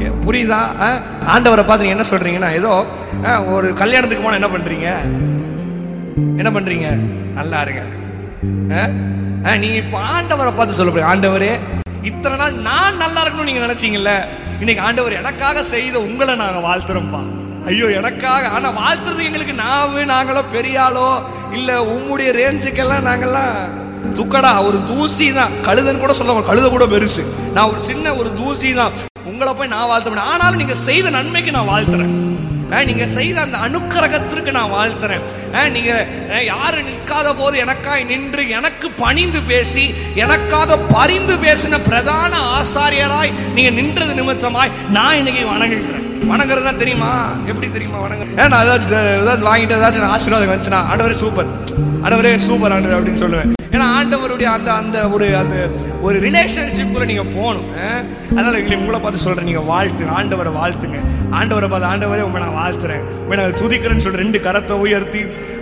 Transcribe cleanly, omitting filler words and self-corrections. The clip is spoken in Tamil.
புரியுதா? ஆண்டவரை பார்த்து நீங்க என்ன சொல்றீங்கன்னா, ஏதோ ஒரு கல்யாணத்துக்கு போனா என்ன பண்றீங்க, என்ன பண்றீங்க, நல்லா இருங்க. நீங்க இப்ப ஆண்டவரை பார்த்து சொல்ல போறீங்க, ஆண்டவரே இத்தனை நாள் நான் நல்லா இருக்கணும்னு நீங்க நினைச்சீங்கல்ல, இன்னைக்கு ஆண்டவர் எனக்காக செய்த உங்களை நாங்க வாழ்த்துறோம்ப்பா. ஐயோ எனக்காக, ஆனா வாழ்த்துறது எங்களுக்கு நாங்களோ பெரிய ஆளோ இல்ல உம்முடைய ரேஞ்சுக்கெல்லாம் நாங்கெல்லாம் துக்கடா, ஒரு தூசி தான். கழுதன்னு கூட சொல்ல, கழுத கூட பெருசு. நான் ஒரு சின்ன ஒரு தூசி தான். உங்களை போய் நான் வாழ்த்த முடியும். ஆனாலும் நீங்க செய்த நன்மைக்கு நான் வாழ்த்துறேன். நீங்க செய்த அந்த அனுக்கிரகத்திற்கு நான் வாழ்த்துறேன். நீங்க யாரு நிற்காத போது எனக்காய் நின்று எனக்கு பணிந்து பேசி எனக்காக பரிந்து பேசின பிரதான ஆசாரியராய் நீங்க நின்றது நிமித்தமாய் நான் இன்னைக்கு வணங்குகிறேன். வணங்குறதுனா தெரியுமா, எப்படி தெரியுமா வணங்க? ஏதாச்சும் வாங்கிட்டு ஏதாச்சும் ஆசீர்வாதம் வந்துச்சுன்னா, ஆண்டவரே சூப்பர், ஆண்டவரே சூப்பர் ஆண்டவர் அப்படின்னு சொல்லுவேன். ஏன்னா ஆண்டவருடைய அந்த ஒரு ரிலேஷன்ஷிப்ல நீங்க போகணும். அதனால உங்களை பார்த்து சொல்றேன், நீங்க வாழ்த்துங்க, ஆண்டவரை வாழ்த்துங்க. ஆண்டவரை பார்த்து, ஆண்டவரே உங்களை நான் வாழ்த்துறேன், உங்களை நான் துதிக்கிறேன்னு சொல்றேன். 2 கரத்தை உயர்த்தி